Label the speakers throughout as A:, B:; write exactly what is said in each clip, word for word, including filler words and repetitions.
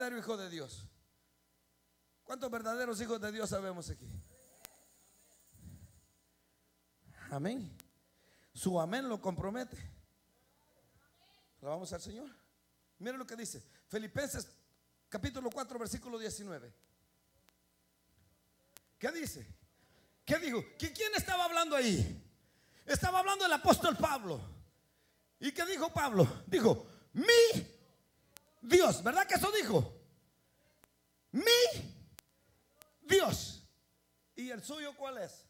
A: Hijo de Dios? ¿Cuántos verdaderos hijos de Dios sabemos aquí? Amén. Su amén lo compromete. Alabamos al Señor. Mire lo que dice Filipenses capítulo cuatro versículo diecinueve. ¿Qué dice? ¿Qué dijo? ¿Quién estaba hablando ahí? Estaba hablando el apóstol Pablo. ¿Y qué dijo Pablo? Dijo, mi Dios, ¿verdad que eso dijo? Mi Dios. ¿Y el suyo cuál es?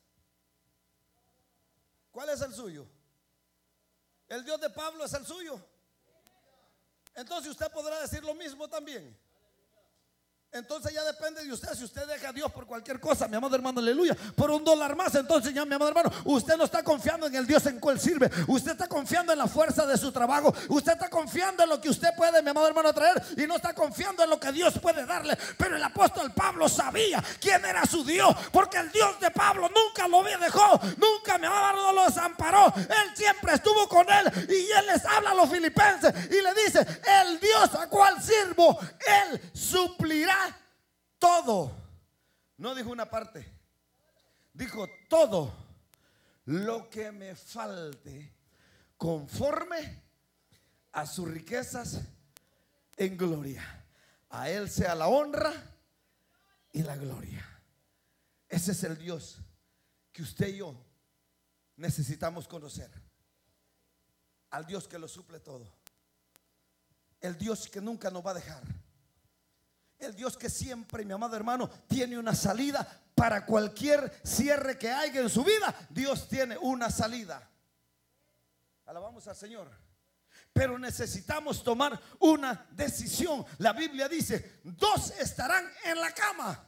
A: ¿Cuál es el suyo? El Dios de Pablo es el suyo. Entonces usted podrá decir lo mismo también. Entonces ya depende de usted. Si usted deja a Dios por cualquier cosa, mi amado hermano, aleluya, por un dólar más, entonces ya, mi amado hermano, usted no está confiando en el Dios en cual sirve. Usted está confiando en la fuerza de su trabajo. Usted está confiando en lo que usted puede, mi amado hermano, traer, y no está confiando en lo que Dios puede darle. Pero el apóstol Pablo sabía quién era su Dios, porque el Dios de Pablo nunca lo dejó, nunca, mi amado hermano, lo desamparó. Él siempre estuvo con él. Y él les habla a los filipenses y le dice, el Dios a cual sirvo, él suplirá todo. No dijo una parte, dijo todo lo que me falte conforme a sus riquezas en gloria. A él sea la honra y la gloria. Ese es el Dios que usted y yo necesitamos conocer. Al Dios que lo suple todo. El Dios que nunca nos va a dejar. El Dios que siempre, mi amado hermano, tiene una salida para cualquier cierre que haya en su vida. Dios tiene una salida. Alabamos al Señor. Pero necesitamos tomar una decisión. La Biblia dice, dos estarán en la cama,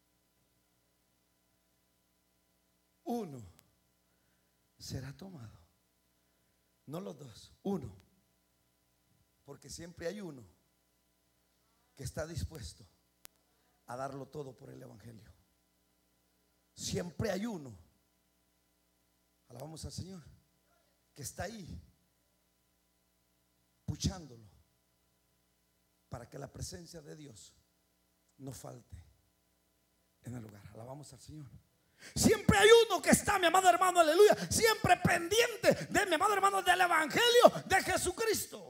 A: uno será tomado. No los dos, uno. Porque siempre hay uno que está dispuesto a darlo todo por el evangelio. Siempre hay uno, alabamos al Señor, que está ahí puchándolo para que la presencia de Dios no falte en el lugar. Alabamos al Señor. Siempre hay uno que está, mi amado hermano, aleluya, siempre pendiente de, mi amado hermano, del evangelio de Jesucristo.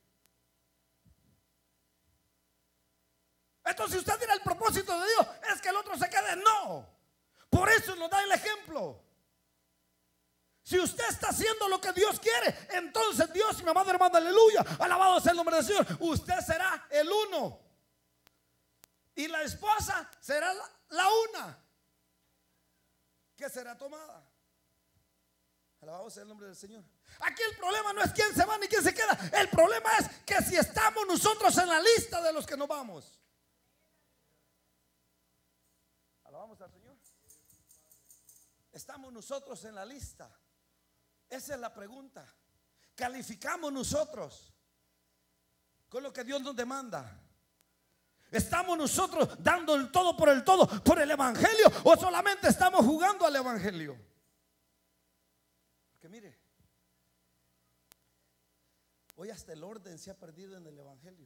A: Entonces, si usted dirá, el propósito de Dios es que el otro se quede. No. Por eso nos da el ejemplo. Si usted está haciendo lo que Dios quiere, entonces Dios, mi amado hermano, aleluya, alabado sea el nombre del Señor, usted será el uno y la esposa será la, la una que será tomada. Alabado sea el nombre del Señor. Aquí el problema no es quién se va ni quién se queda. El problema es que si estamos nosotros en la lista de los que nos vamos. Alabamos al Señor. ¿Estamos nosotros en la lista? Esa es la pregunta. ¿Calificamos nosotros con lo que Dios nos demanda? ¿Estamos nosotros dando el todo por el todo por el evangelio, o solamente estamos jugando al evangelio? Porque mire, hoy hasta el orden se ha perdido en el evangelio.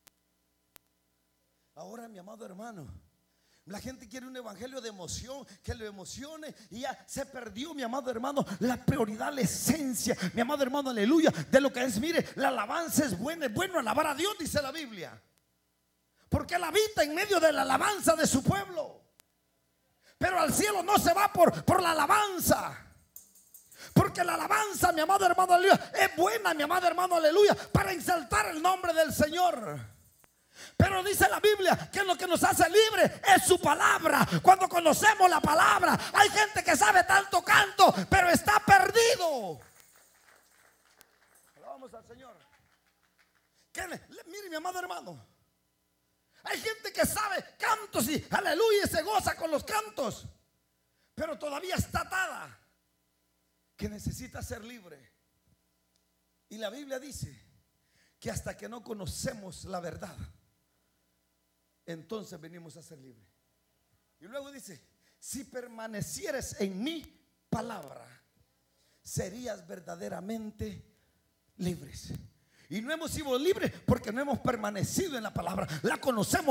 A: Ahora, mi amado hermano, la gente quiere un evangelio de emoción, que lo emocione, y ya se perdió, mi amado hermano, la prioridad, la esencia, mi amado hermano, aleluya, de lo que es. Mire, la alabanza es buena, es bueno alabar a Dios, dice la Biblia, porque Él habita en medio de la alabanza de su pueblo. Pero al cielo no se va por, por la alabanza, porque la alabanza, mi amado hermano, aleluya, es buena, mi amado hermano, aleluya, para exaltar el nombre del Señor. Pero dice la Biblia que lo que nos hace libre es su palabra. Cuando conocemos la palabra, hay gente que sabe tanto canto, pero está perdido. Alabamos al Señor. ¿Qué? Mire, mi amado hermano, hay gente que sabe cantos y aleluya, y se goza con los cantos, pero todavía está atada, que necesita ser libre. Y la Biblia dice que hasta que no conocemos la verdad, entonces venimos a ser libres. Y luego dice, si permanecieres en mi palabra, serías verdaderamente libres. Y no hemos sido libres porque no hemos permanecido en la palabra. La conocemos